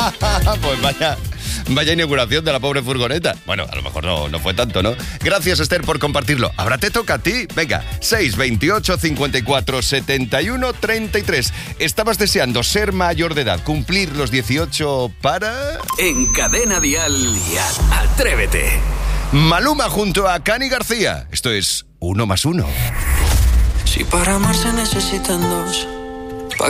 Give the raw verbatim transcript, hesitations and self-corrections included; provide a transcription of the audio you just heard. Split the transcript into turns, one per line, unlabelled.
Pues vaya, vaya inauguración de la pobre furgoneta. Bueno, a lo mejor no, no fue tanto, ¿no? Gracias, Esther, por compartirlo. Ahora te toca a ti. Venga, seis veintiocho, cincuenta y cuatro, setenta y uno, treinta y tres. ¿Estabas deseando ser mayor de edad, cumplir los dieciocho para...?
En Cadena Dial, Atrévete.
Maluma junto a Cani García. Esto es Uno más Uno.
Si para amar se necesitan dos,